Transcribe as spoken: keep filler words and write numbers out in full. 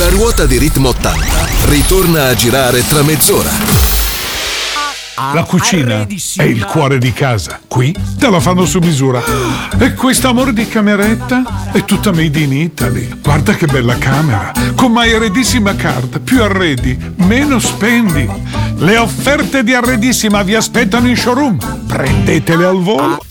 La ruota di Ritmo ottanta ritorna a girare tra mezz'ora. La cucina è il cuore di casa. Qui te la fanno su misura. E questo amore di cameretta è tutta made in Italy. Guarda che bella camera. Con My Arredissima Card. Più arredi, meno spendi. Le offerte di Arredissima vi aspettano in showroom. Prendetele al volo.